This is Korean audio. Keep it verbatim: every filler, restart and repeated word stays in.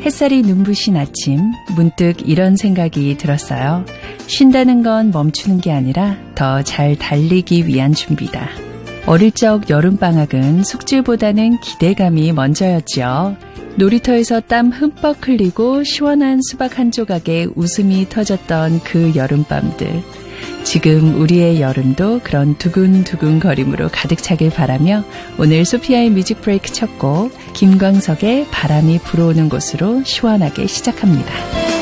햇살이 눈부신 아침, 문득 이런 생각이 들었어요. 쉰다는 건 멈추는 게 아니라 더 잘 달리기 위한 준비다. 어릴 적 여름방학은 숙제보다는 기대감이 먼저였죠. 놀이터에서 땀 흠뻑 흘리고 시원한 수박 한 조각에 웃음이 터졌던 그 여름밤들. 지금 우리의 여름도 그런 두근두근 거림으로 가득 차길 바라며 오늘 소피아의 뮤직 브레이크 첫 곡 김광석의 바람이 불어오는 곳으로 시원하게 시작합니다.